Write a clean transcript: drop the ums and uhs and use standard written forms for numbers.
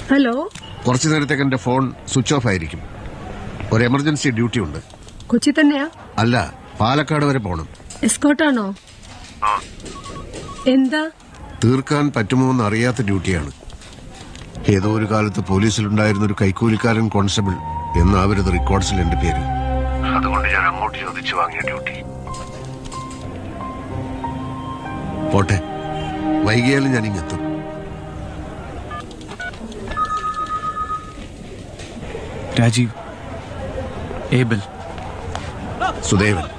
Hello. കുറച്ചു നേരത്തേക്ക് എന്റെ ഫോൺ സ്വിച്ച് ഓഫ് ആയിരിക്കും. ഒരു എമർജൻസി ഡ്യൂട്ടി ഉണ്ട്. കൊച്ചി തന്നെയാ? അല്ല, പാലക്കാട് വരെ പോണം. എസ്കോട്ടാണോ? എന്താ? തീർക്കാൻ പറ്റുമോ എന്ന് അറിയാത്ത ഡ്യൂട്ടിയാണ്. ഏതോ ഒരു കാലത്ത് പോലീസിലുണ്ടായിരുന്ന ഒരു കൈക്കൂലിക്കാരൻ കോൺസ്റ്റബിൾ എന്നാവരുത് റെക്കോർഡ്സിൽ എന്റെ പേര്. അതുകൊണ്ട് ഞാൻ അങ്ങോട്ട് ചോദിച്ചു വാങ്ങിയ ഡ്യൂട്ടി. പോട്ടെ, വൈകിയാലും ഞാൻ ഇങ്ങെത്തും. രാജീവ്, ഏബൽ, സുദേവൻ.